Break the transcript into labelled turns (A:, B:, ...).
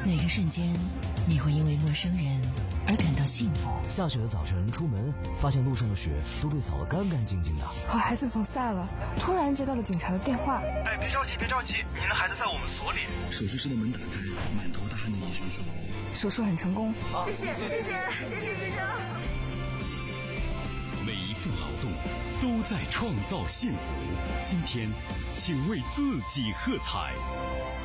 A: 哪个瞬间你会因为陌生人而感到幸福？
B: 下雪的早晨出门，发现路上的雪都被扫得干干净净的。
C: 和孩子走散了，突然接到了警察的电话。
D: 哎，别着急，别着急，您的孩子在我们所里。
E: 手术室的门打开，满头大汗的医生说：“
C: 手术很成功。”
F: 谢谢医生。
G: 每一份劳动都在创造幸福。今天，请为自己喝彩。